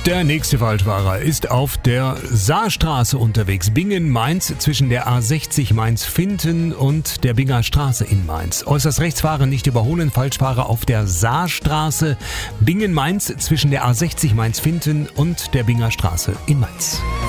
Der nächste Falschfahrer ist auf der Saarstraße unterwegs. Bingen-Mainz zwischen der A60 Mainz-Finten und der Binger Straße in Mainz. Äußerst rechts fahren, nicht überholen. Falschfahrer auf der Saarstraße. Bingen-Mainz zwischen der A60 Mainz-Finten und der Binger Straße in Mainz.